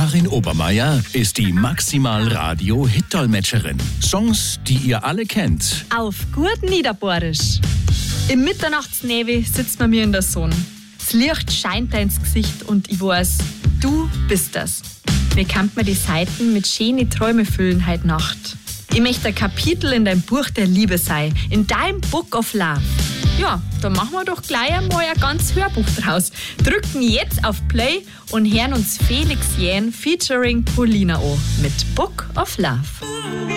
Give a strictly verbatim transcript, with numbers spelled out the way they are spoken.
Karin Obermeier ist die Maximal-Radio-Hit-Dolmetscherin. Songs, die ihr alle kennt. Auf gut Niederbohrisch. Im Mitternachtsnebel sitzt man mir in der Sonne. Das Licht scheint da ins Gesicht und ich weiß, du bist das. Mir kann man die Seiten mit schönen Träume füllen heute Nacht. Ich möchte ein Kapitel in deinem Buch der Liebe sein, in deinem Book of Love. Ja, dann machen wir doch gleich einmal ein ganz Hörbuch draus. Drücken jetzt auf Play und hören uns Felix Jähn featuring Paulina an mit Book of Love.